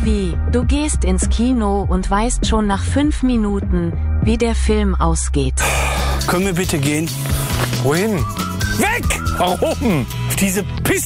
Wie, du gehst ins Kino und weißt schon nach 5 Minuten, wie der Film ausgeht. Können wir bitte gehen? Wohin? Weg! Warum? Auf diese Piste!